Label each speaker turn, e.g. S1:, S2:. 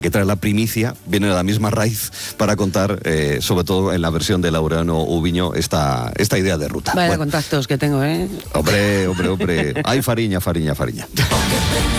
S1: que trae la primicia, viene de la misma raíz para contar, sobre todo en la versión de Laureano Ubiño, esta idea de ruta.
S2: Vaya contactos que tengo,
S1: Hombre. Ay, fariña.